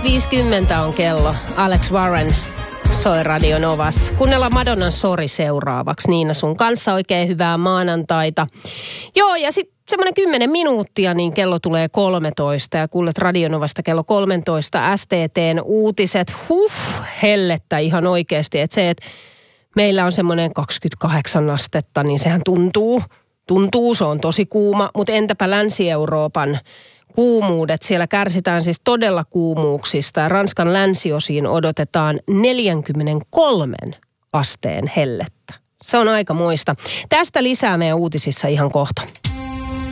12.50 on kello. Alex Warren soi Radio Novas. Kuunnellaan Madonnan Sori seuraavaksi. Niina sun kanssa oikein hyvää maanantaita. Joo, ja sitten semmoinen 10 minuuttia, niin kello tulee 13 ja kuulet Radio Novasta kello 13 STT:n uutiset. Hellettä ihan oikeasti. Että se, että meillä on semmoinen 28 astetta, niin sehän tuntuu, se on tosi kuuma. Mutta entäpä Länsi-Euroopan kuumuudet? Siellä kärsitään siis todella kuumuuksista. Ranskan länsiosiin odotetaan 43 asteen hellettä. Se on aika muista. Tästä lisää meidän uutisissa ihan kohta.